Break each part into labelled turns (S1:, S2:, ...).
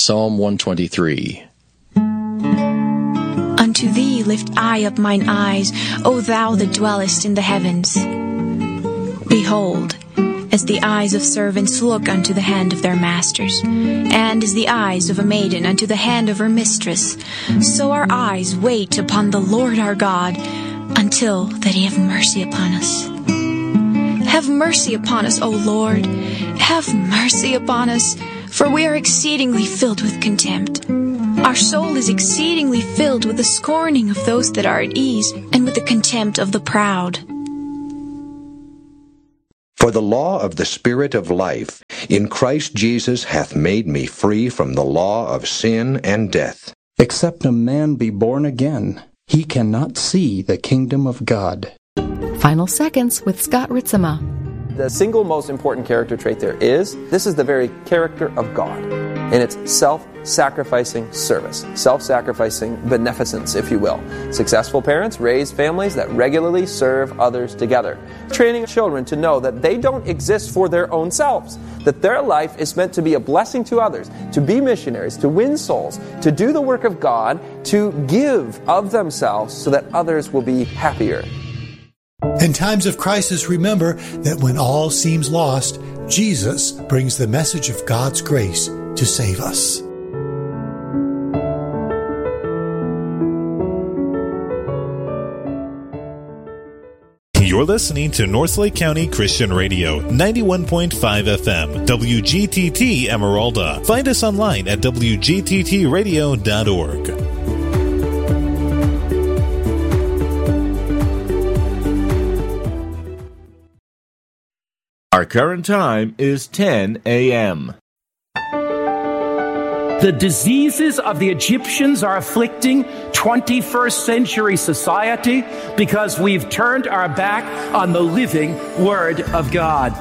S1: Psalm 123.
S2: Unto thee lift I up mine eyes, O thou that dwellest in the heavens. Behold, as the eyes of servants look unto the hand of their masters, and as the eyes of a maiden unto the hand of her mistress, so our eyes wait upon the Lord our God, until that he have mercy upon us. Have mercy upon us, O Lord, have mercy upon us, for we are exceedingly filled with contempt. Our soul is exceedingly filled with the scorning of those that are at ease, and with the contempt of the proud.
S3: For the law of the Spirit of life in Christ Jesus hath made me free from the law of sin and death.
S4: Except a man be born again, he cannot see the kingdom of God.
S5: Final Seconds with Scott Ritzema.
S6: The single most important character trait this is the very character of God. And it's self-sacrificing service, self-sacrificing beneficence, if you will. Successful parents raise families that regularly serve others together, training children to know that they don't exist for their own selves, that their life is meant to be a blessing to others, to be missionaries, to win souls, to do the work of God, to give of themselves so that others will be happier.
S7: In times of crisis, remember that when all seems lost, Jesus brings the message of God's grace to save us.
S8: You're listening to Northlake County Christian Radio, 91.5 FM, WGTT Emeralda. Find us online at wgttradio.org.
S9: Our current time is 10 a.m.
S10: The diseases of the Egyptians are afflicting 21st century society because we've turned our back on the living Word of God.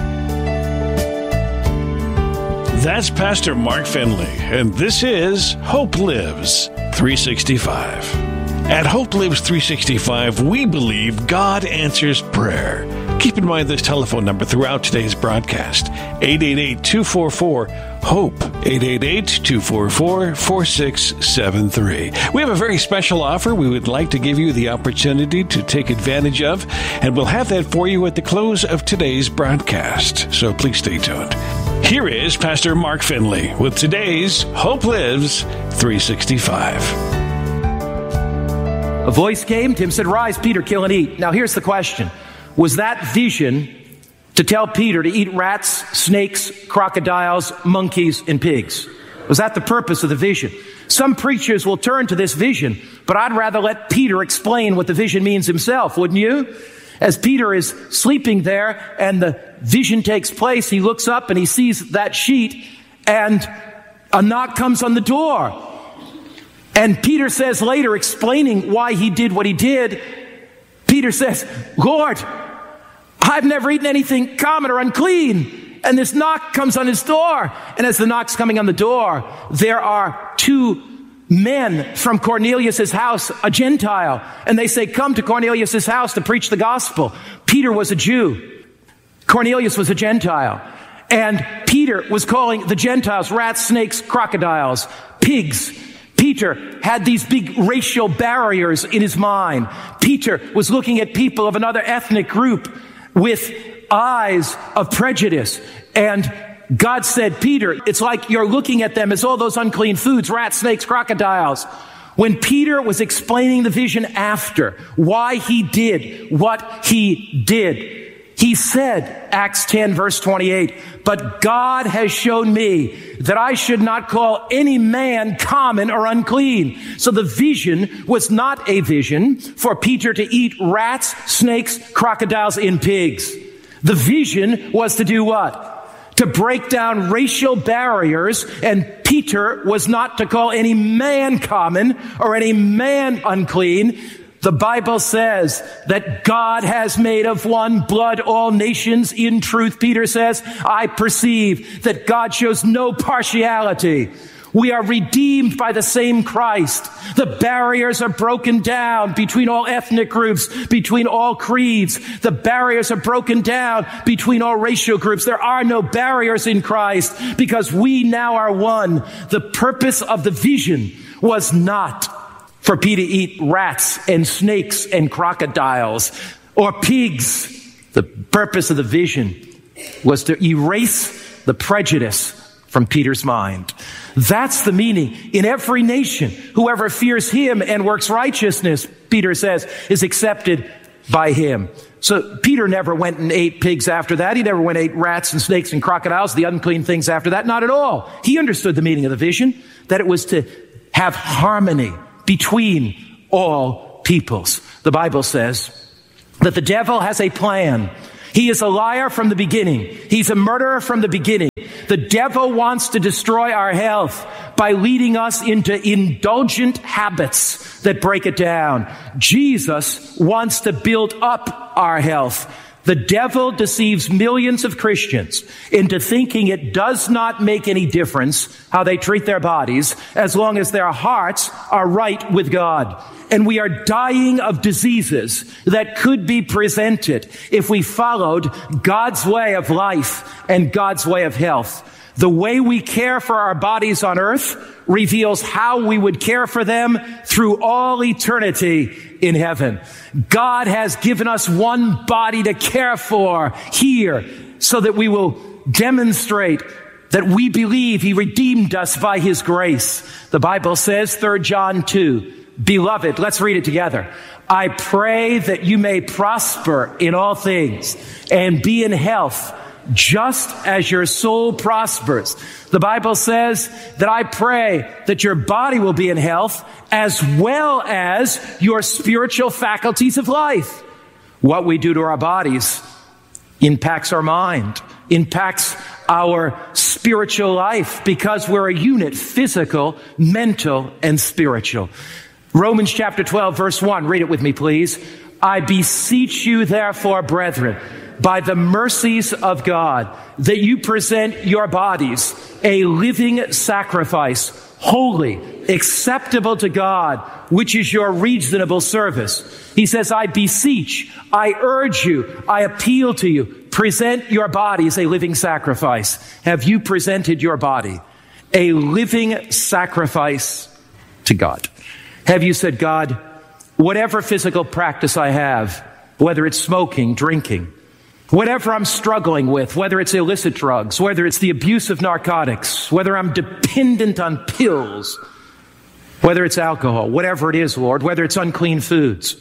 S11: That's Pastor Mark Finley, and this is Hope Lives 365. At Hope Lives 365, we believe God answers prayer. Keep in mind this telephone number throughout today's broadcast, 888-244-HOPE, 888-244-4673. We have a very special offer we would like to give you the opportunity to take advantage of, and we'll have that for you at the close of today's broadcast, so please stay tuned. Here is Pastor Mark Finley with today's Hope Lives 365.
S10: A voice came, Tim said, "Rise, Peter, kill and eat." Now here's the question. Was that vision to tell Peter to eat rats, snakes, crocodiles, monkeys, and pigs? Was that the purpose of the vision? Some preachers will turn to this vision, but I'd rather let Peter explain what the vision means himself, wouldn't you? As Peter is sleeping there and the vision takes place, he looks up and he sees that sheet and a knock comes on the door. And Peter says later, explaining why he did what he did, Peter says, "Lord, I've never eaten anything common or unclean." And this knock comes on his door. And as the knock's coming on the door, there are two men from Cornelius' house, a Gentile. And they say, "Come to Cornelius' house to preach the gospel." Peter was a Jew. Cornelius was a Gentile. And Peter was calling the Gentiles rats, snakes, crocodiles, pigs. Peter had these big racial barriers in his mind. Peter was looking at people of another ethnic group with eyes of prejudice. And God said, "Peter, it's like you're looking at them as all those unclean foods, rats, snakes, crocodiles." When Peter was explaining the vision after, why he did what he did, he said, Acts 10 verse 28, "But God has shown me that I should not call any man common or unclean." So the vision was not a vision for Peter to eat rats, snakes, crocodiles, and pigs. The vision was to do what? To break down racial barriers, and Peter was not to call any man common or any man unclean. The Bible says that God has made of one blood all nations in truth. Peter says, "I perceive that God shows no partiality." We are redeemed by the same Christ. The barriers are broken down between all ethnic groups, between all creeds. The barriers are broken down between all racial groups. There are no barriers in Christ because we now are one. The purpose of the vision was not for Peter to eat rats and snakes and crocodiles or pigs. The purpose of the vision was to erase the prejudice from Peter's mind. That's the meaning. In every nation, whoever fears him and works righteousness, Peter says, is accepted by him. So Peter never went and ate pigs after that. He never went and ate rats and snakes and crocodiles, the unclean things after that. Not at all. He understood the meaning of the vision, that it was to have harmony between all peoples. The Bible says that the devil has a plan. He is a liar from the beginning. He's a murderer from the beginning. The devil wants to destroy our health by leading us into indulgent habits that break it down. Jesus wants to build up our health. The devil deceives millions of Christians into thinking it does not make any difference how they treat their bodies as long as their hearts are right with God. And we are dying of diseases that could be prevented if we followed God's way of life and God's way of health. The way we care for our bodies on earth reveals how we would care for them through all eternity in heaven. God has given us one body to care for here so that we will demonstrate that we believe he redeemed us by his grace. The Bible says, 3 John 2, Beloved, let's read it together. I pray that you may prosper in all things and be in health, just as your soul prospers. The Bible says that I pray that your body will be in health as well as your spiritual faculties of life. What we do to our bodies impacts our mind, impacts our spiritual life, because we're a unit, physical, mental, and spiritual. Romans chapter 12, verse 1. Read it with me, please. I beseech you, therefore, brethren, by the mercies of God, that you present your bodies a living sacrifice, holy, acceptable to God, which is your reasonable service. He says, I beseech, I urge you, I appeal to you, present your bodies a living sacrifice. Have you presented your body a living sacrifice to God? Have you said, God, whatever physical practice I have, whether it's smoking, drinking, whatever I'm struggling with, whether it's illicit drugs, whether it's the abuse of narcotics, whether I'm dependent on pills, whether it's alcohol, whatever it is, Lord, whether it's unclean foods,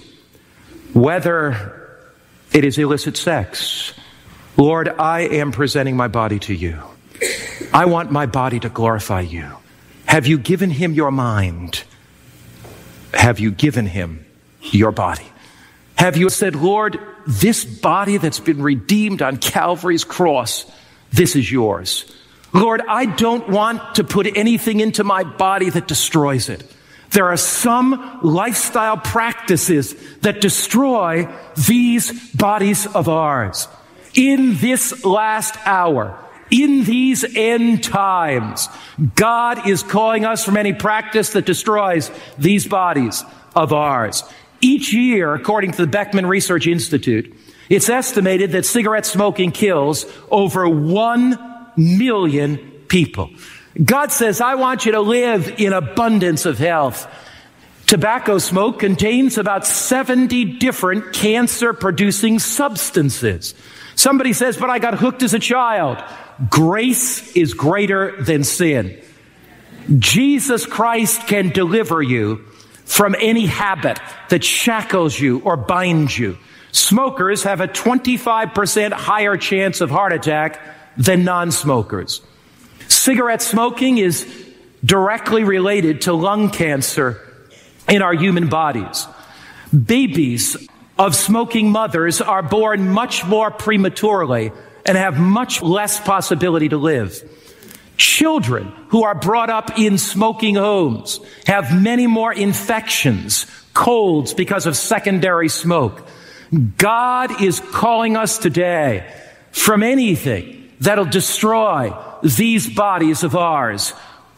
S10: whether it is illicit sex, Lord, I am presenting my body to you. I want my body to glorify you. Have you given him your mind? Have you given him your body? Have you said, Lord, this body that's been redeemed on Calvary's cross, this is yours. Lord, I don't want to put anything into my body that destroys it. There are some lifestyle practices that destroy these bodies of ours. In this last hour, in these end times, God is calling us from any practice that destroys these bodies of ours. Each year, according to the Beckman Research Institute, it's estimated that cigarette smoking kills over 1 million people. God says, I want you to live in abundance of health. Tobacco smoke contains about 70 different cancer-producing substances. Somebody says, but I got hooked as a child. Grace is greater than sin. Jesus Christ can deliver you from any habit that shackles you or binds you. Smokers have a 25% higher chance of heart attack than non-smokers. Cigarette smoking is directly related to lung cancer in our human bodies. Babies of smoking mothers are born much more prematurely and have much less possibility to live. Children who are brought up in smoking homes have many more infections, colds because of secondary smoke. God is calling us today from anything that'll destroy these bodies of ours.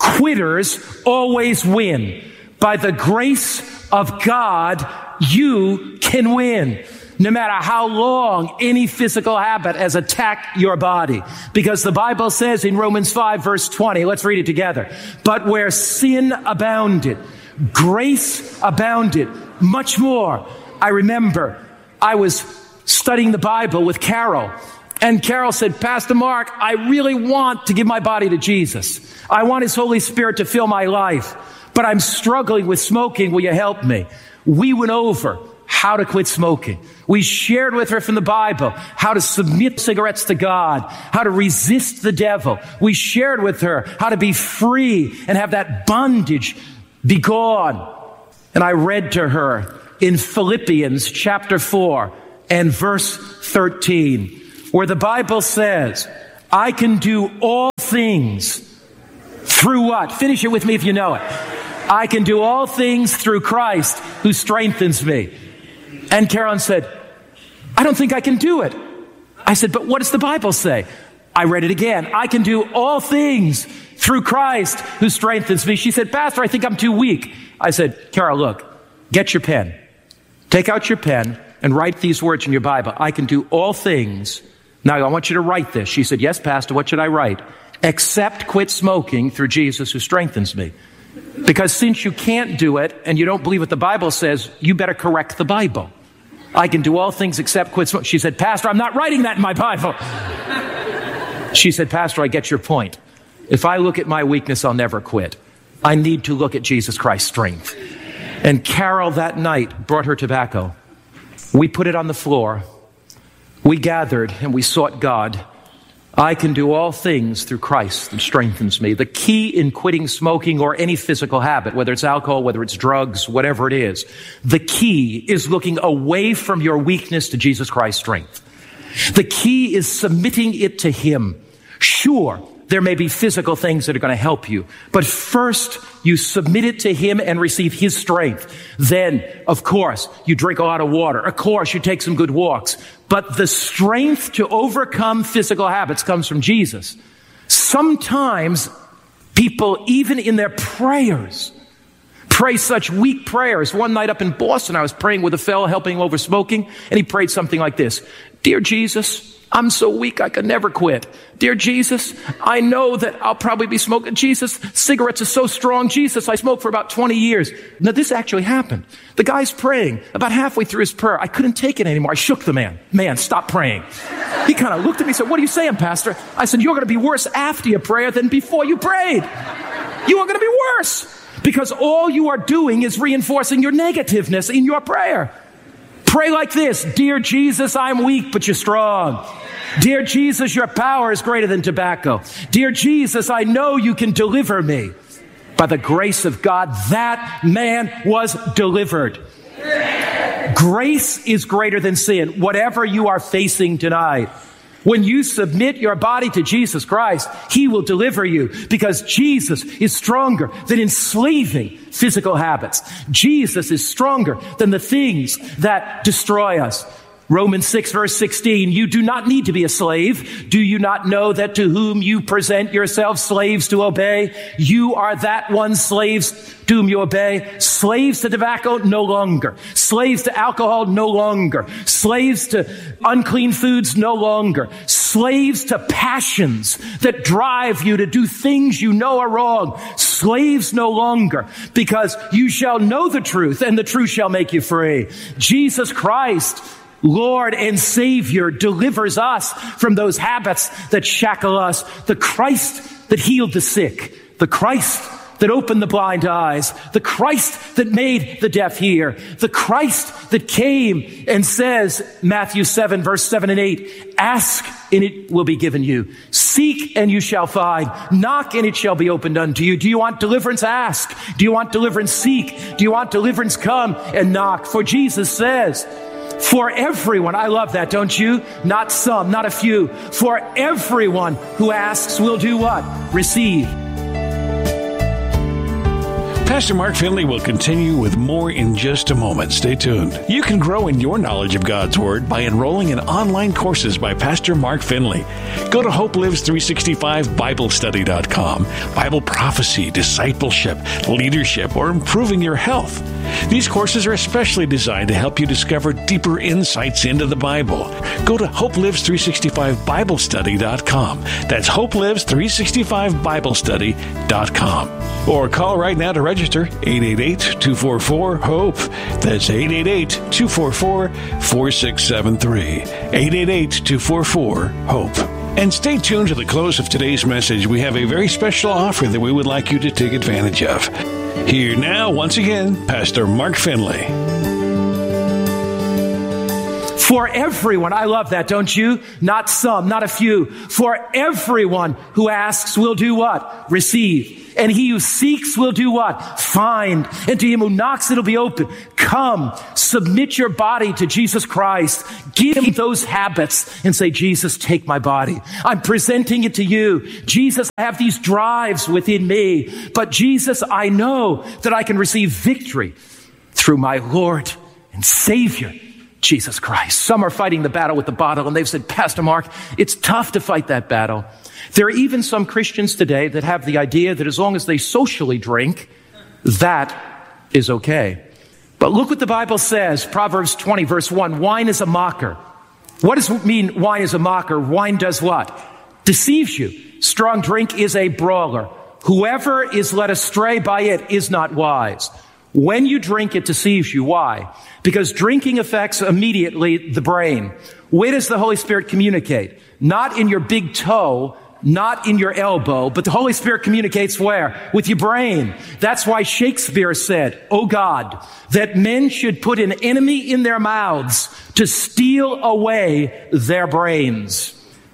S10: Quitters always win. By the grace of God, you can win. No matter how long any physical habit has attacked your body. Because the Bible says in Romans 5 verse 20, let's read it together. But where sin abounded, grace abounded much more. I remember I was studying the Bible with Carol. And Carol said, Pastor Mark, I really want to give my body to Jesus. I want His Holy Spirit to fill my life. But I'm struggling with smoking. Will you help me? We went over how to quit smoking. We shared with her from the Bible how to submit cigarettes to God, how to resist the devil. We shared with her how to be free and have that bondage be gone. And I read to her in Philippians chapter 4 and verse 13, where the Bible says, I can do all things through what? Finish it with me if you know it. I can do all things through Christ who strengthens me. And Carolyn said, I don't think I can do it. I said, but what does the Bible say? I read it again. I can do all things through Christ who strengthens me. She said, Pastor, I think I'm too weak. I said, Carol, look, get your pen. Take out your pen and write these words in your Bible. I can do all things. Now, I want you to write this. She said, yes, Pastor, what should I write? Except quit smoking through Jesus who strengthens me. Because since you can't do it and you don't believe what the Bible says, you better correct the Bible. I can do all things except quit smoking. She said, Pastor, I'm not writing that in my Bible. She said, Pastor, I get your point. If I look at my weakness, I'll never quit. I need to look at Jesus Christ's strength. And Carol that night brought her tobacco. We put it on the floor. We gathered and we sought God. I can do all things through Christ that strengthens me. The key in quitting smoking or any physical habit, whether it's alcohol, whether it's drugs, whatever it is, the key is looking away from your weakness to Jesus Christ's strength. The key is submitting it to Him. Sure, there may be physical things that are going to help you, but first you submit it to Him and receive His strength. Then, of course, you drink a lot of water. Of course, you take some good walks. But the strength to overcome physical habits comes from Jesus. Sometimes people, even in their prayers, pray such weak prayers. One night up in Boston, I was praying with a fellow helping him over smoking, and he prayed something like this. Dear Jesus, I'm so weak I could never quit. Dear Jesus, I know that I'll probably be smoking. Jesus, cigarettes are so strong. Jesus, I smoked for about 20 years. Now, this actually happened. The guy's praying. About halfway through his prayer, I couldn't take it anymore. I shook the man. Man, stop praying. He kind of looked at me and said, what are you saying, Pastor? I said, you're going to be worse after your prayer than before you prayed. You are going to be worse because all you are doing is reinforcing your negativeness in your prayer. Pray like this. Dear Jesus, I'm weak, but you're strong. Dear Jesus, your power is greater than tobacco. Dear Jesus, I know you can deliver me. By the grace of God, that man was delivered. Grace is greater than sin. Whatever you are facing tonight, when you submit your body to Jesus Christ, He will deliver you because Jesus is stronger than enslaving physical habits. Jesus is stronger than the things that destroy us. Romans 6 verse 16, you do not need to be a slave. Do you not know that to whom you present yourselves slaves to obey? You are that one slaves to whom you obey. Slaves to tobacco, no longer. Slaves to alcohol, no longer. Slaves to unclean foods, no longer. Slaves to passions that drive you to do things you know are wrong. Slaves no longer, because you shall know the truth and the truth shall make you free. Jesus Christ, Lord and Savior, delivers us from those habits that shackle us. The Christ that healed the sick, the Christ that opened the blind eyes, the Christ that made the deaf hear, the Christ that came and says, Matthew 7, verse 7 and 8, ask and it will be given you. Seek and you shall find. Knock and it shall be opened unto you. Do you want deliverance? Ask. Do you want deliverance? Seek. Do you want deliverance? Come and knock. For Jesus says, for everyone, I love that, don't you? Not some, not a few. For everyone who asks will do what? Receive.
S11: Pastor Mark Finley will continue with more in just a moment. Stay tuned. You can grow in your knowledge of God's Word by enrolling in online courses by Pastor Mark Finley. Go to HopeLives365BibleStudy.com. Bible prophecy, discipleship, leadership, or improving your health. These courses are especially designed to help you discover deeper insights into the Bible. Go to HopeLives365BibleStudy.com. That's HopeLives365BibleStudy.com. Or call right now to register, 888-244-HOPE. That's 888-244-4673. 888-244-HOPE. And stay tuned to the close of today's message. We have a very special offer that we would like you to take advantage of. Here now, once again, Pastor Mark Finley.
S10: For everyone, I love that, don't you? Not some, not a few. For everyone who asks will do what? Receive. And he who seeks will do what? Find. And to him who knocks, it'll be open. Come, submit your body to Jesus Christ. Give him those habits and say, Jesus, take my body. I'm presenting it to you. Jesus, I have these drives within me. But Jesus, I know that I can receive victory through my Lord and Savior, Jesus Christ. Some are fighting the battle with the bottle, and they've said, Pastor Mark, it's tough to fight that battle. There are even some Christians today that have the idea that as long as they socially drink, that is okay. But look what the Bible says, Proverbs 20, verse 1, wine is a mocker. What does it mean, wine is a mocker? Wine does what? Deceives you. Strong drink is a brawler. Whoever is led astray by it is not wise. When you drink, it deceives you. Why? Because drinking affects immediately the brain. Where does the Holy Spirit communicate? Not in your big toe, not in your elbow, but the Holy Spirit communicates where? With your brain. That's why Shakespeare said, "Oh God, that men should put an enemy in their mouths to steal away their brains."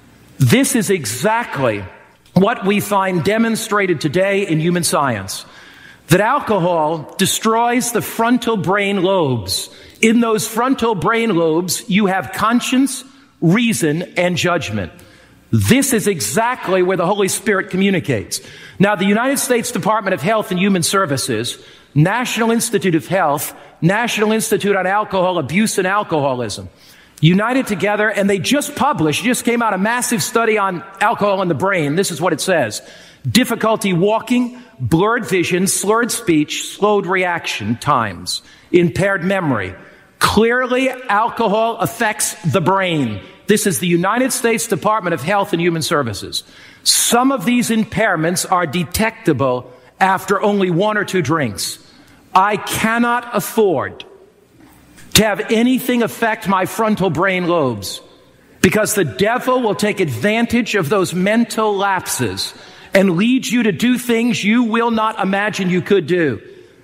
S10: This is exactly what we find demonstrated today in human science. That alcohol destroys the frontal brain lobes. In those frontal brain lobes, you have conscience, reason, and judgment. This is exactly where the Holy Spirit communicates. Now, the United States Department of Health and Human Services, National Institute of Health, National Institute on Alcohol Abuse and Alcoholism, united together, and they just came out a massive study on alcohol in the brain. This is what it says. Difficulty walking, blurred vision, slurred speech, slowed reaction times, impaired memory. Clearly, alcohol affects the brain. This is the United States Department of Health and Human Services. Some of these impairments are detectable after only one or two drinks. I cannot afford to have anything affect my frontal brain lobes because the devil will take advantage of those mental lapses and lead you to do things you will not imagine you could do.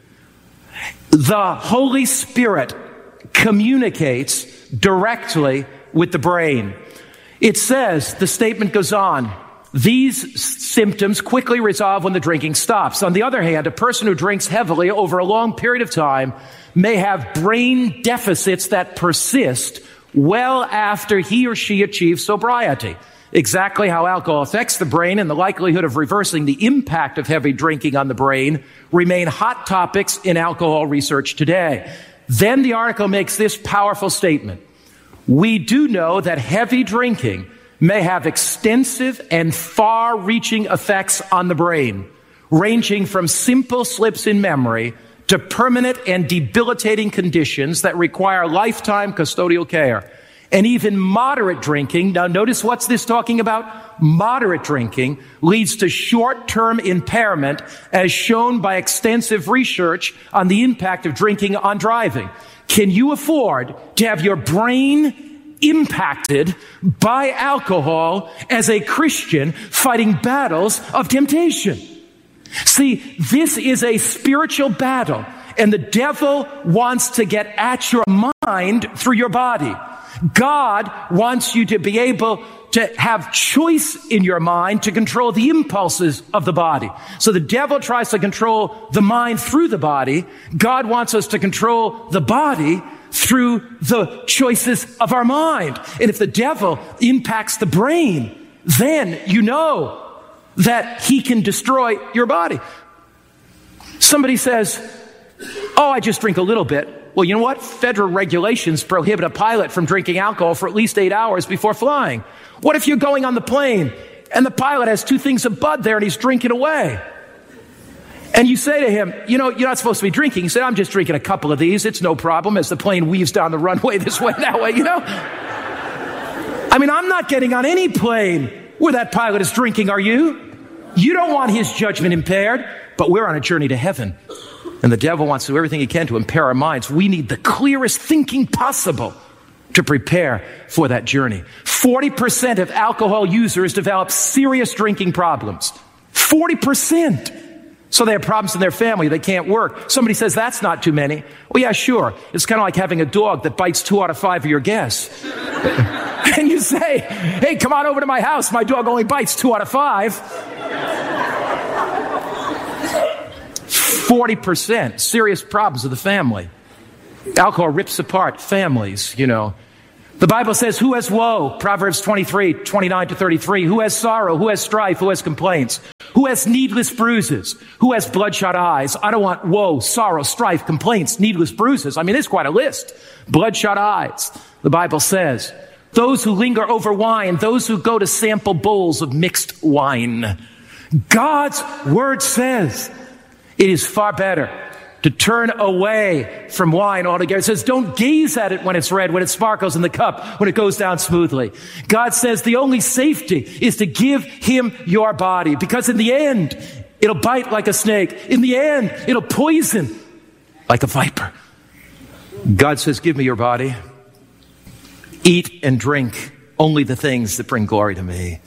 S10: The Holy Spirit communicates directly with the brain. It says, the statement goes on, these symptoms quickly resolve when the drinking stops. On the other hand, a person who drinks heavily over a long period of time may have brain deficits that persist well after he or she achieves sobriety. Exactly how alcohol affects the brain and the likelihood of reversing the impact of heavy drinking on the brain remain hot topics in alcohol research today. Then the article makes this powerful statement. We do know that heavy drinking may have extensive and far-reaching effects on the brain, ranging from simple slips in memory to permanent and debilitating conditions that require lifetime custodial care. And even moderate drinking, now notice what's this talking about? Moderate drinking leads to short-term impairment as shown by extensive research on the impact of drinking on driving. Can you afford to have your brain impacted by alcohol as a Christian fighting battles of temptation? See, this is a spiritual battle, and the devil wants to get at your mind through your body. God wants you to be able to have choice in your mind to control the impulses of the body. So the devil tries to control the mind through the body. God wants us to control the body through the choices of our mind. And if the devil impacts the brain, then you know that he can destroy your body. Somebody says, oh, I just drink a little bit. Well, you know what? Federal regulations prohibit a pilot from drinking alcohol for at least 8 hours before flying. What if you're going on the plane and the pilot has 2 things of bud there and he's drinking away? And you say to him, you know, you're not supposed to be drinking. He said, I'm just drinking a couple of these. It's no problem, as the plane weaves down the runway this way, that way, you know? I mean, I'm not getting on any plane where that pilot is drinking, are you? You don't want his judgment impaired, but we're on a journey to heaven. And the devil wants to do everything he can to impair our minds. We need the clearest thinking possible to prepare for that journey. 40% of alcohol users develop serious drinking problems. 40%. So they have problems in their family. They can't work. Somebody says, that's not too many. Well, yeah, sure. It's kind of like having a dog that bites 2 out of 5 of your guests. And you say, hey, come on over to my house. My dog only bites 2 out of 5. 40% serious problems of the family. Alcohol rips apart families, you know. The Bible says, who has woe? Proverbs 23, 29 to 33. Who has sorrow? Who has strife? Who has complaints? Who has needless bruises? Who has bloodshot eyes? I don't want woe, sorrow, strife, complaints, needless bruises. I mean, there's quite a list. Bloodshot eyes. The Bible says, those who linger over wine, those who go to sample bowls of mixed wine. God's word says it is far better to turn away from wine altogether. It says, don't gaze at it when it's red, when it sparkles in the cup, when it goes down smoothly. God says the only safety is to give him your body, because in the end, it'll bite like a snake. In the end, it'll poison like a viper. God says, give me your body. Eat and drink only the things that bring glory to me.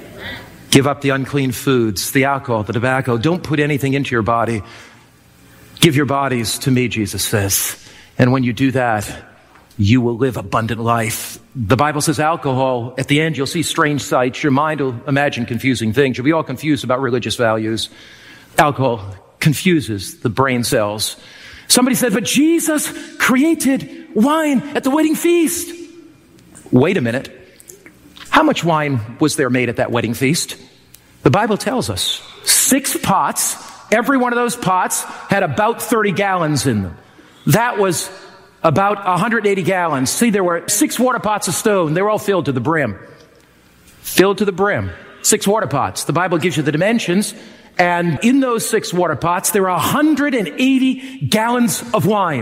S10: Give up the unclean foods, the alcohol, the tobacco. Don't put anything into your body. Give your bodies to me, Jesus says. And when you do that, you will live abundant life. The Bible says alcohol, at the end, you'll see strange sights. Your mind will imagine confusing things. You'll be all confused about religious values. Alcohol confuses the brain cells. Somebody said, but Jesus created wine at the wedding feast. Wait a minute. How much wine was there made at that wedding feast? The Bible tells us 6 pots. Every one of those pots had about 30 gallons in them. That was about 180 gallons. See, there were 6 water pots of stone. They were all filled to the brim. Filled to the brim. 6 water pots. The Bible gives you the dimensions. And in those 6 water pots, there are 180 gallons of wine.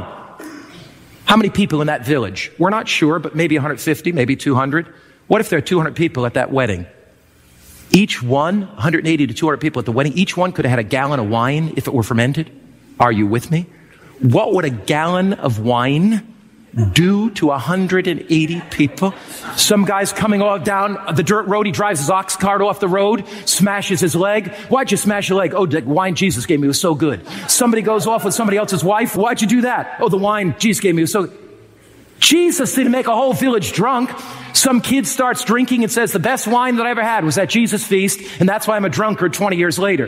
S10: How many people in that village? We're not sure, but maybe 150, maybe 200. What if there are 200 people at that wedding? Each one, 180 to 200 people at the wedding, each one could have had a gallon of wine if it were fermented. Are you with me? What would a gallon of wine do to 180 people? Some guy's coming all down the dirt road. He drives his ox cart off the road, smashes his leg. Why'd you smash your leg? Oh, the wine Jesus gave me was so good. Somebody goes off with somebody else's wife. Why'd you do that? Oh, the wine Jesus gave me was so good. Jesus didn't make a whole village drunk. Some kid starts drinking and says, the best wine that I ever had was at Jesus' feast, and that's why I'm a drunkard 20 years later.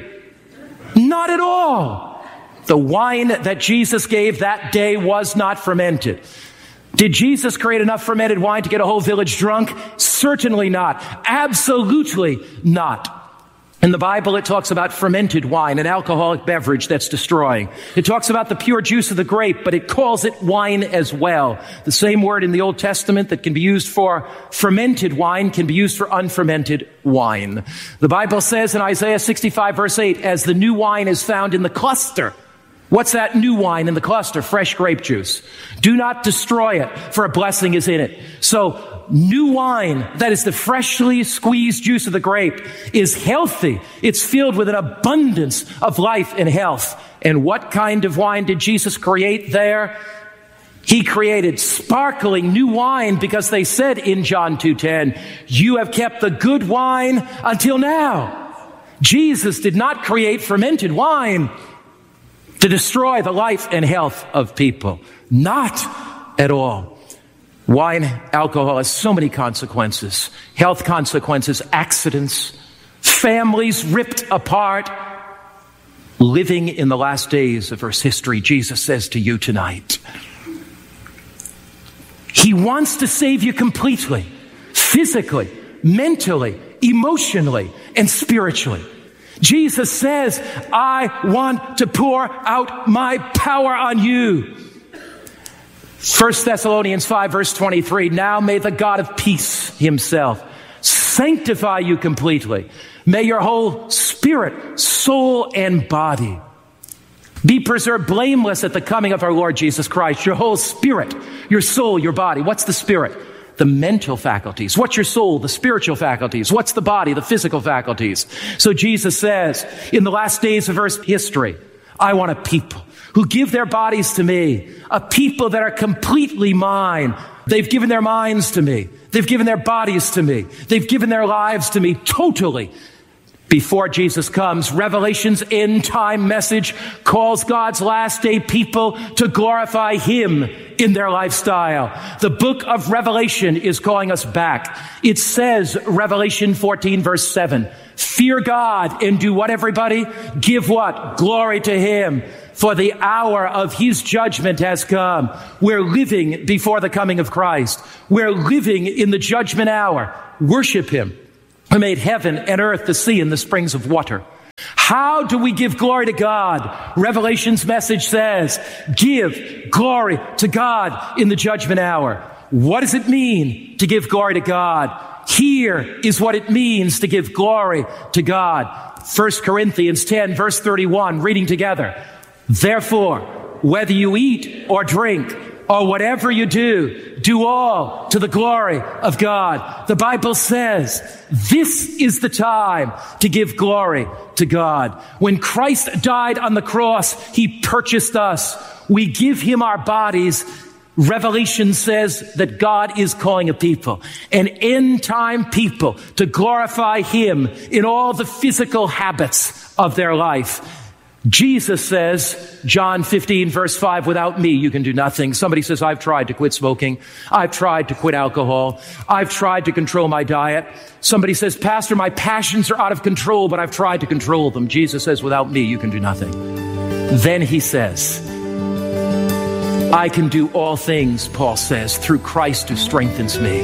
S10: Not at all. The wine that Jesus gave that day was not fermented. Did Jesus create enough fermented wine to get a whole village drunk? Certainly not. Absolutely not. In the Bible, it talks about fermented wine, an alcoholic beverage that's destroying. It talks about the pure juice of the grape, but it calls it wine as well. The same word in the Old Testament that can be used for fermented wine can be used for unfermented wine. The Bible says in Isaiah 65 verse 8, as the new wine is found in the cluster. What's that new wine in the cluster? Fresh grape juice. Do not destroy it, for a blessing is in it. So, new wine, that is the freshly squeezed juice of the grape, is healthy. It's filled with an abundance of life and health. And what kind of wine did Jesus create there? He created sparkling new wine, because they said in John 2:10, you have kept the good wine until now. Jesus did not create fermented wine to destroy the life and health of people. Not at all. Wine, alcohol has so many consequences. Health consequences, accidents, families ripped apart. Living in the last days of Earth's history, Jesus says to you tonight, He wants to save you completely, physically, mentally, emotionally, and spiritually. Jesus says, I want to pour out my power on you. 1 Thessalonians 5 verse 23, now may the God of peace himself sanctify you completely. May your whole spirit, soul, and body be preserved blameless at the coming of our Lord Jesus Christ. Your whole spirit, your soul, your body. What's the spirit? The mental faculties. What's your soul? The spiritual faculties. What's the body? The physical faculties. So Jesus says, in the last days of Earth's history, I want a people who give their bodies to me, a people that are completely mine. They've given their minds to me. They've given their bodies to me. They've given their lives to me totally. Before Jesus comes, Revelation's end time message calls God's last day people to glorify Him in their lifestyle. The book of Revelation is calling us back. It says, Revelation 14 verse 7, fear God and do what, everybody? Give what? Glory to Him. For the hour of His judgment has come. We're living before the coming of Christ. We're living in the judgment hour. Worship Him, who made heaven and earth, the sea, and the springs of water. How do we give glory to God? Revelation's message says, give glory to God in the judgment hour. What does it mean to give glory to God? Here is what it means to give glory to God. 1 Corinthians 10, verse 31, reading together. Therefore, whether you eat or drink, or whatever you do, do all to the glory of God. The Bible says this is the time to give glory to God. When Christ died on the cross, He purchased us. We give Him our bodies. Revelation says that God is calling a people, an end-time people, to glorify Him in all the physical habits of their life. Jesus says, John 15 verse 5, without me you can do nothing. Somebody says, I've tried to quit smoking. I've tried to quit alcohol. I've tried to control my diet. Somebody says, Pastor, my passions are out of control, but I've tried to control them. Jesus says, without me you can do nothing. Then He says, I can do all things, Paul says, through Christ who strengthens me.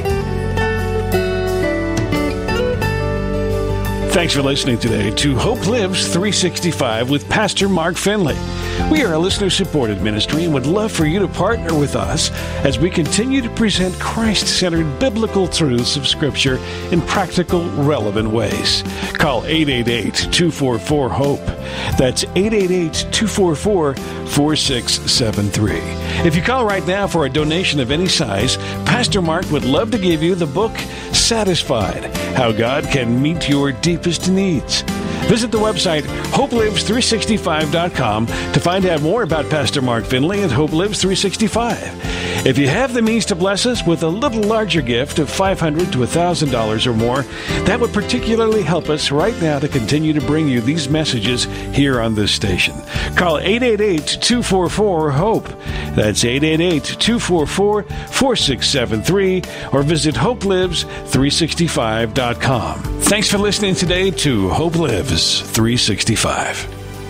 S11: Thanks for listening today to Hope Lives 365 with Pastor Mark Finley. We are a listener-supported ministry and would love for you to partner with us as we continue to present Christ-centered biblical truths of Scripture in practical, relevant ways. Call 888-244-HOPE. That's 888-244-4673. If you call right now for a donation of any size, Pastor Mark would love to give you the book Satisfied, How God Can Meet Your Deepest Needs. Visit the website HopeLives365.com to find out more about Pastor Mark Finley and Hope Lives 365. If you have the means to bless us with a little larger gift of $500 to $1,000 or more, that would particularly help us right now to continue to bring you these messages here on this station. Call 888-244-HOPE. That's 888-244-4673 or visit HopeLives365.com. Thanks for listening today to Hope Lives 365.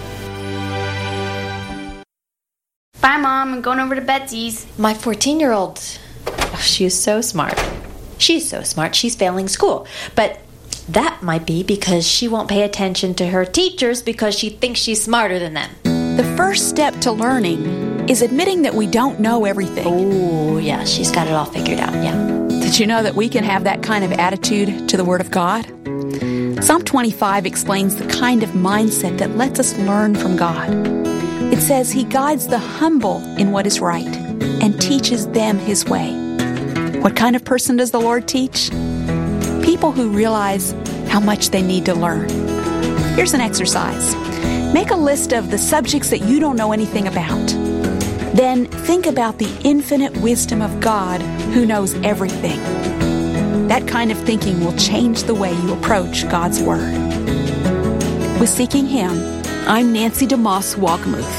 S1: Bye, Mom. I'm going over to Betsy's.
S12: My 14-year-old, she is so smart. She's so smart, she's failing school. But that might be because she won't pay attention to her teachers because she thinks she's smarter than them.
S13: The first step to learning is admitting that we don't know everything.
S12: Oh, yeah, she's got it all figured out, yeah.
S13: Did you know that we can have that kind of attitude to the Word of God? Psalm 25 explains the kind of mindset that lets us learn from God. It says He guides the humble in what is right and teaches them His way. What kind of person does the Lord teach? People who realize how much they need to learn. Here's an exercise. Make a list of the subjects that you don't know anything about. Then think about the infinite wisdom of God who knows everything. That kind of thinking will change the way you approach God's Word. With Seeking Him, I'm Nancy DeMoss Walkmuth.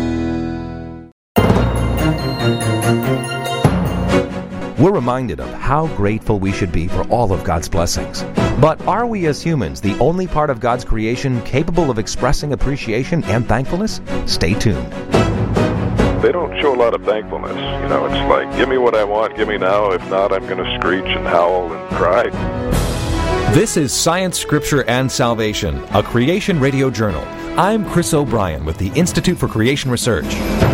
S14: We're reminded of how grateful we should be for all of God's blessings. But are we as humans the only part of God's creation capable of expressing appreciation and thankfulness? Stay tuned.
S15: They don't show a lot of thankfulness. You know, it's like, give me what I want, give me now. If not, I'm going to screech and howl and cry.
S14: This is Science, Scripture, and Salvation, a Creation Radio Journal. I'm Chris O'Brien with the Institute for Creation Research.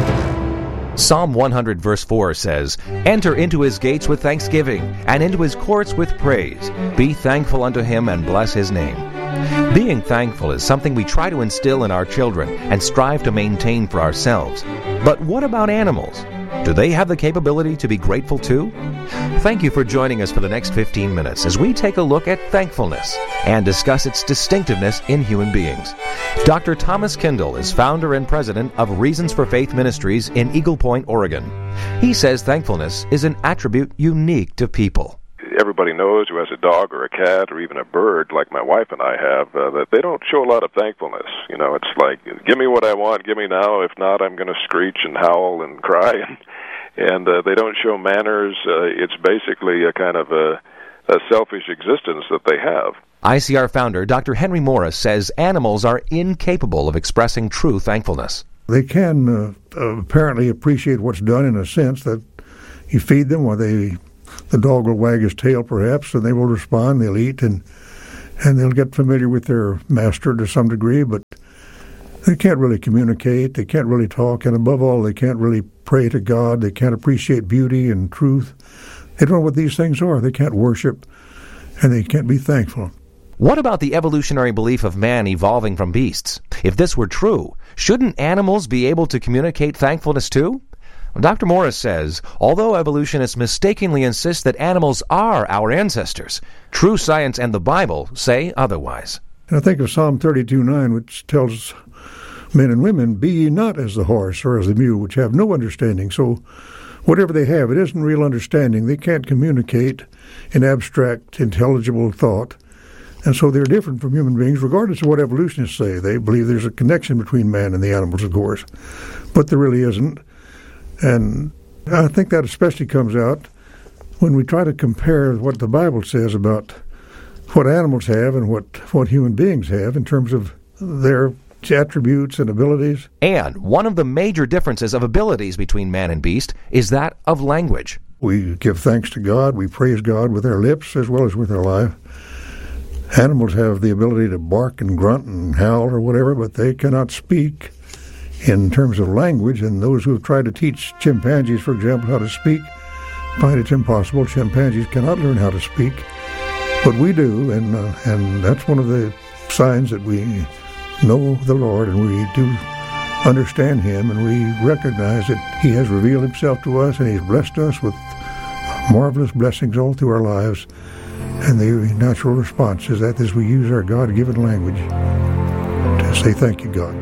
S14: Psalm 100 verse 4 says, "Enter into his gates with thanksgiving, and into his courts with praise. Be thankful unto him and bless his name." Being thankful is something we try to instill in our children and strive to maintain for ourselves. But what about animals? Do they have the capability to be grateful too? Thank you for joining us for the next 15 minutes as we take a look at thankfulness and discuss its distinctiveness in human beings. Dr. Thomas Kindle is founder and president of Reasons for Faith Ministries in Eagle Point, Oregon. He says thankfulness is an attribute unique to people.
S15: Everybody knows who has a dog or a cat or even a bird, like my wife and I have, that they don't show a lot of thankfulness. You know, it's like, give me what I want, give me now. If not, I'm going to screech and howl and cry. And they don't show manners. It's basically a kind of a selfish existence that they have.
S14: ICR founder Dr. Henry Morris says animals are incapable of expressing true thankfulness.
S16: They can apparently appreciate what's done in a sense that you feed them, or the dog will wag his tail perhaps, and they will respond, they'll eat, and they'll get familiar with their master to some degree, but they can't really communicate, they can't really talk, and above all, they can't really pray to God, they can't appreciate beauty and truth. They don't know what these things are. They can't worship, and they can't be thankful.
S14: What about the evolutionary belief of man evolving from beasts? If this were true, shouldn't animals be able to communicate thankfulness too? Dr. Morris says, although evolutionists mistakenly insist that animals are our ancestors, true science and the Bible say otherwise.
S16: And I think of Psalm 32:9, which tells men and women, "Be ye not as the horse or as the mule, which have no understanding." So whatever they have, it isn't real understanding. They can't communicate in abstract, intelligible thought. And so they're different from human beings, regardless of what evolutionists say. They believe there's a connection between man and the animals, of course. But there really isn't. And I think that especially comes out when we try to compare what the Bible says about what animals have and what human beings have in terms of their attributes and abilities.
S14: And one of the major differences of abilities between man and beast is that of language.
S16: We give thanks to God, we praise God with our lips as well as with our life. Animals have the ability to bark and grunt and howl or whatever, but they cannot speak in terms of language, and those who have tried to teach chimpanzees, for example, how to speak find it impossible. Chimpanzees cannot learn how to speak, but we do, and that's one of the signs that we know the Lord and we do understand Him, and we recognize that He has revealed Himself to us, and He's blessed us with marvelous blessings all through our lives. And the natural response is that as we use our God-given language to say thank you, God.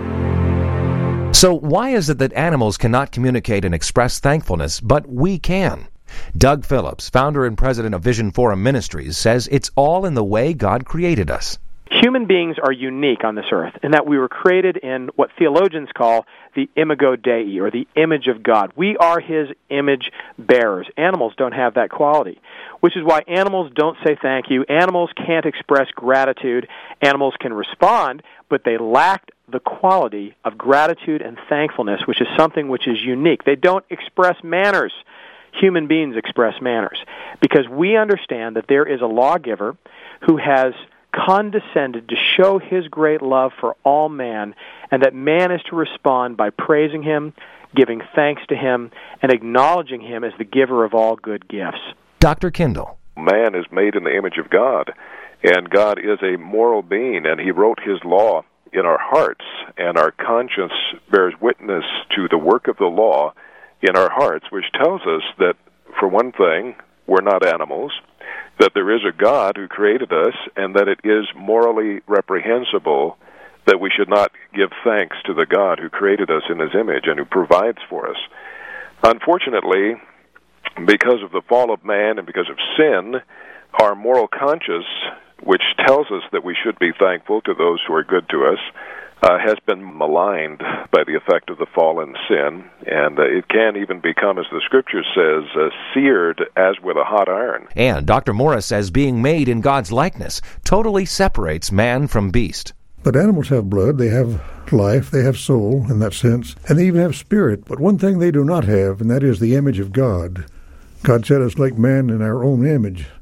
S14: So why is it that animals cannot communicate and express thankfulness, but we can? Doug Phillips, founder and president of Vision Forum Ministries, says it's all in the way God created us.
S17: Human beings are unique on this earth in that we were created in what theologians call the imago Dei, or the image of God. We are His image bearers. Animals don't have that quality, which is why animals don't say thank you. Animals can't express gratitude. Animals can respond, but they lack the quality of gratitude and thankfulness, which is something which is unique. They don't express manners. Human beings express manners because we understand that there is a lawgiver who has condescended to show His great love for all man, and that man is to respond by praising Him, giving thanks to Him, and acknowledging Him as the giver of all good gifts.
S14: Dr. Kindle.
S15: Man is made in the image of God, and God is a moral being, and He wrote His law in our hearts, and our conscience bears witness to the work of the law in our hearts, which tells us that, for one thing, we're not animals, that there is a God who created us, and that it is morally reprehensible that we should not give thanks to the God who created us in His image and who provides for us. Unfortunately, because of the fall of man and because of sin, our moral conscience, which tells us that we should be thankful to those who are good to us, has been maligned by the effect of the fallen sin, and it can even become, as the Scripture says, seared as with a hot iron.
S14: And Dr. Morris says being made in God's likeness totally separates man from beast.
S16: But animals have blood, they have life, they have soul in that sense, and they even have spirit. But one thing they do not have, and that is the image of God. God set us like man in our own image.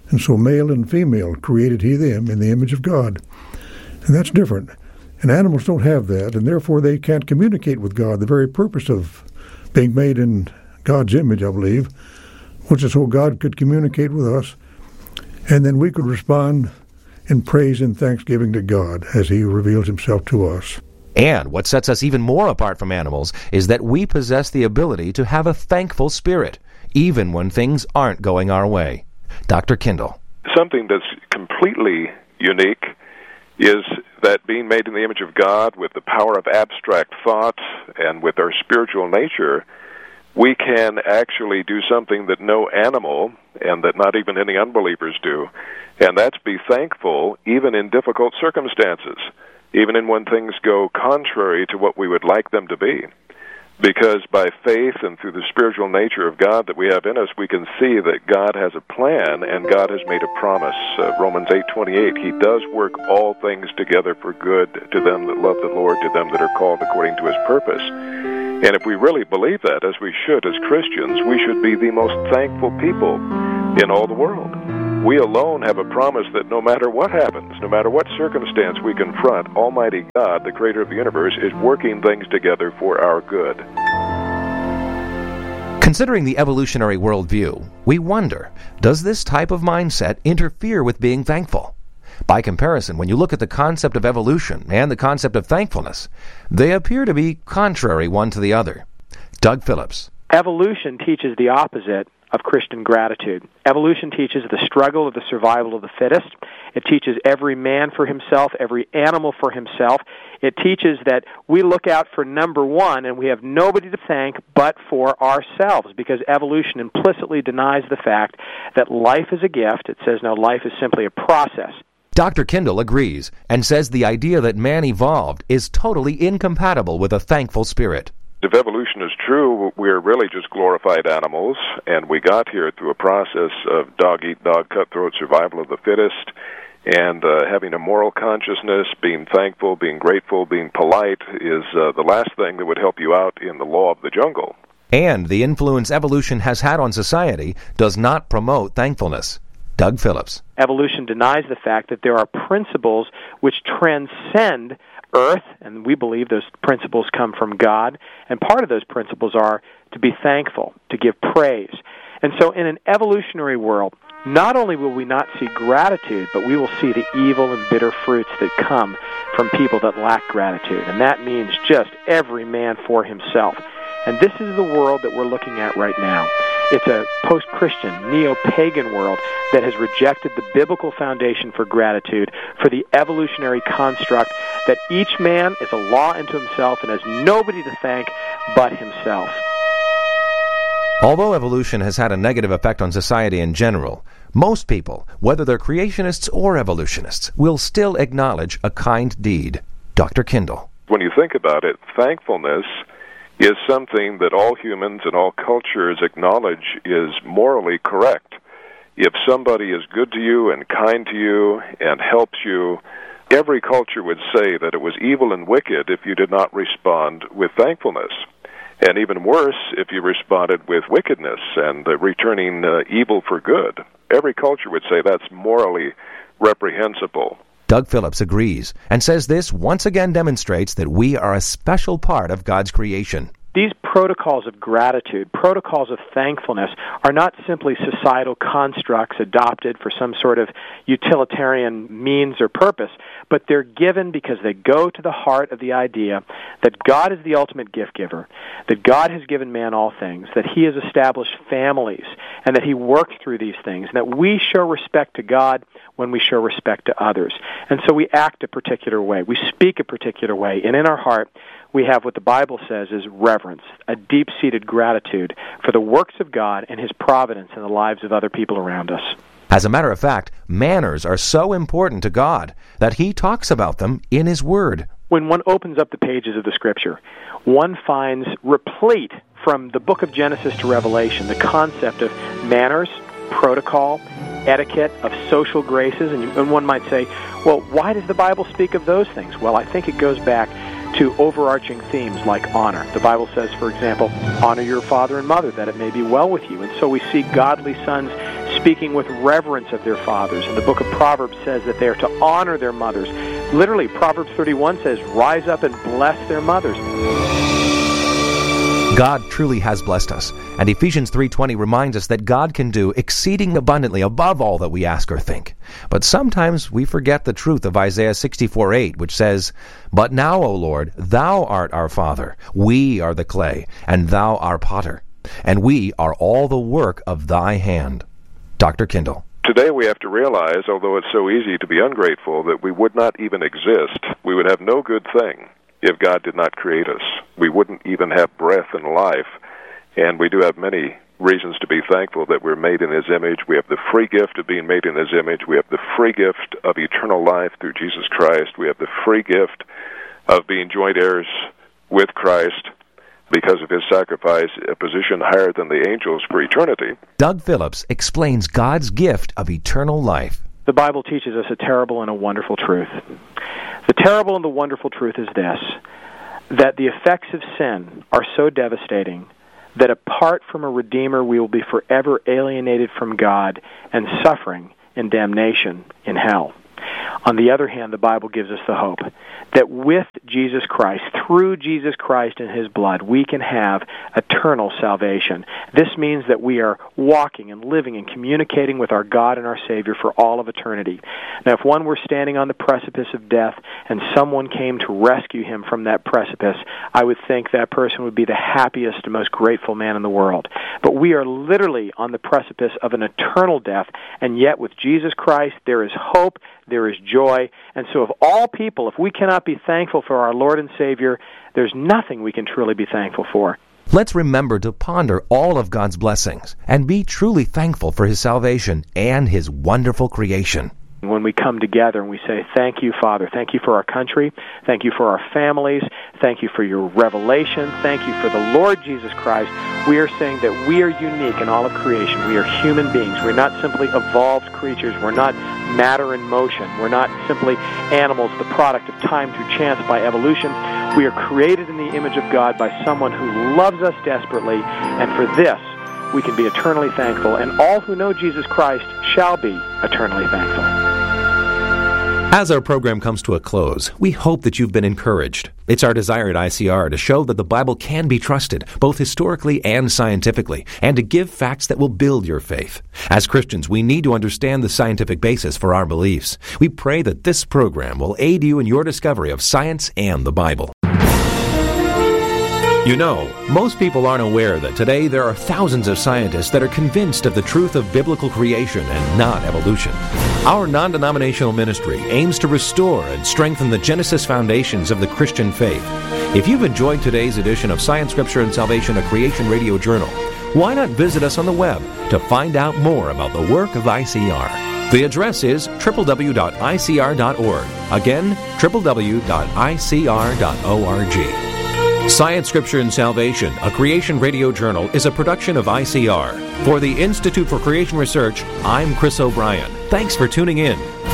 S16: And so male and female created he them in the image of God. And that's different. And animals don't have that, and therefore they can't communicate with God. The very purpose of being made in God's image, I believe, which is so God could communicate with us, and then we could respond in praise and thanksgiving to God as he reveals himself to us.
S14: And what sets us even more apart from animals is that we possess the ability to have a thankful spirit, even when things aren't going our way. Dr. Kindle.
S15: Something that's completely unique is that being made in the image of God with the power of abstract thought and with our spiritual nature, we can actually do something that no animal and that not even any unbelievers do, and that's be thankful even in difficult circumstances, even in when things go contrary to what we would like them to be. Because by faith and through the spiritual nature of God that we have in us, we can see that God has a plan and God has made a promise. Romans 8:28, he does work all things together for good to them that love the Lord, to them that are called according to his purpose. And if we really believe that, as we should as Christians, we should be the most thankful people in all the world. We alone have a promise that no matter what happens, no matter what circumstance we confront, Almighty God, the creator of the universe, is working things together for our good.
S14: Considering the evolutionary worldview, we wonder, does this type of mindset interfere with being thankful? By comparison, when you look at the concept of evolution and the concept of thankfulness, they appear to be contrary one to the other. Doug Phillips.
S17: Evolution teaches the opposite of Christian gratitude. Evolution teaches the struggle of the survival of the fittest. It teaches every man for himself, every animal for himself. It teaches that we look out for number one and we have nobody to thank but for ourselves, because evolution implicitly denies the fact that life is a gift. It says, no, life is simply a process.
S14: Dr. Kindle agrees and says the idea that man evolved is totally incompatible with a thankful spirit.
S15: If evolution is true, we're really just glorified animals, and we got here through a process of dog-eat-dog, cutthroat survival of the fittest, and having a moral consciousness, being thankful, being grateful, being polite is the last thing that would help you out in the law of the jungle.
S14: And the influence evolution has had on society does not promote thankfulness. Doug Phillips.
S17: Evolution denies the fact that there are principles which transcend earth, and we believe those principles come from God, and part of those principles are to be thankful, to give praise. And so in an evolutionary world, not only will we not see gratitude, but we will see the evil and bitter fruits that come from people that lack gratitude, and that means just every man for himself. And this is the world that we're looking at right now. It's a post-Christian, neo-pagan world that has rejected the biblical foundation for gratitude, for the evolutionary construct that each man is a law unto himself and has nobody to thank but himself.
S14: Although evolution has had a negative effect on society in general, most people, whether they're creationists or evolutionists, will still acknowledge a kind deed. Dr. Kindle.
S15: When you think about it, thankfulness is something that all humans and all cultures acknowledge is morally correct. If somebody is good to you and kind to you and helps you, every culture would say that it was evil and wicked if you did not respond with thankfulness. And even worse, if you responded with wickedness and returning evil for good. Every culture would say that's morally reprehensible.
S14: Doug Phillips agrees and says this once again demonstrates that we are a special part of God's creation.
S17: These protocols of gratitude, protocols of thankfulness, are not simply societal constructs adopted for some sort of utilitarian means or purpose, but they're given because they go to the heart of the idea that God is the ultimate gift giver, that God has given man all things, that he has established families, and that he worked through these things, and that we show respect to God when we show respect to others. And so we act a particular way, we speak a particular way, and in our heart we have what the Bible says is reverence, a deep-seated gratitude for the works of God and his providence in the lives of other people around us.
S14: As a matter of fact, manners are so important to God that he talks about them in his Word.
S17: When one opens up the pages of the Scripture, one finds replete from the book of Genesis to Revelation the concept of manners, protocol, etiquette, of social graces, and one might say, well, why does the Bible speak of those things? Well, I think it goes back to overarching themes like honor. The Bible says, for example, honor your father and mother that it may be well with you. And so we see godly sons speaking with reverence of their fathers. And the book of Proverbs says that they are to honor their mothers. Literally, Proverbs 31 says, rise up and bless their mothers.
S14: God truly has blessed us, and Ephesians 3:20 reminds us that God can do exceeding abundantly above all that we ask or think. But sometimes we forget the truth of Isaiah 64:8, which says, "But now, O Lord, thou art our Father, we are the clay, and thou our potter, and we are all the work of thy hand." Dr. Kindle.
S15: Today we have to realize, although it's so easy to be ungrateful, that we would not even exist. We would have no good thing if God did not create us. We wouldn't even have breath and life. And we do have many reasons to be thankful that we're made in His image. We have the free gift of being made in His image. We have the free gift of eternal life through Jesus Christ. We have the free gift of being joint heirs with Christ because of His sacrifice, a position higher than the angels for eternity.
S14: Doug Phillips explains God's gift of eternal life.
S17: The Bible teaches us a terrible and a wonderful truth. The terrible and the wonderful truth is this, that the effects of sin are so devastating that apart from a Redeemer, we will be forever alienated from God and suffering in damnation in hell. On the other hand, the Bible gives us the hope that with Jesus Christ, through Jesus Christ and His blood, we can have eternal salvation. This means that we are walking and living and communicating with our God and our Savior for all of eternity. Now, if one were standing on the precipice of death and someone came to rescue him from that precipice, I would think that person would be the happiest and most grateful man in the world. But we are literally on the precipice of an eternal death, and yet with Jesus Christ there is hope, there is joy. And so of all people, if we cannot be thankful for our Lord and Savior, there's nothing we can truly be thankful for.
S14: Let's remember to ponder all of God's blessings and be truly thankful for His salvation and His wonderful creation.
S17: When we come together and we say, thank you, Father, thank you for our country, thank you for our families, thank you for your revelation, thank you for the Lord Jesus Christ, we are saying that we are unique in all of creation. We are human beings. We're not simply evolved creatures. We're not matter in motion. We're not simply animals, the product of time through chance by evolution. We are created in the image of God by someone who loves us desperately, and for this, we can be eternally thankful, and all who know Jesus Christ shall be eternally thankful.
S14: As our program comes to a close, we hope that you've been encouraged. It's our desire at ICR to show that the Bible can be trusted, both historically and scientifically, and to give facts that will build your faith. As Christians, we need to understand the scientific basis for our beliefs. We pray that this program will aid you in your discovery of science and the Bible. You know, most people aren't aware that today there are thousands of scientists that are convinced of the truth of biblical creation and not evolution. Our non-denominational ministry aims to restore and strengthen the Genesis foundations of the Christian faith. If you've enjoyed today's edition of Science, Scripture, and Salvation, a Creation Radio Journal, why not visit us on the web to find out more about the work of ICR? The address is www.icr.org. Again, www.icr.org. Science, Scripture, and Salvation, a Creation Radio Journal, is a production of ICR. For the Institute for Creation Research, I'm Chris O'Brien. Thanks for tuning in,